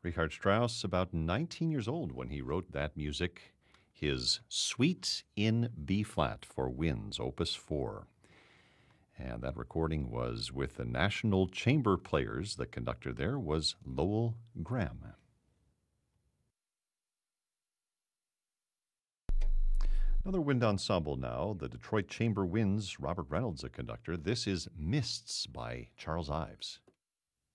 Richard Strauss, about 19 years old when he wrote that music, his Suite in B flat for winds, Opus 4. And that recording was with the National Chamber Players. The conductor there was Lowell Graham. Another wind ensemble now, the Detroit Chamber Winds, Robert Reynolds, a conductor. This is Mists by Charles Ives.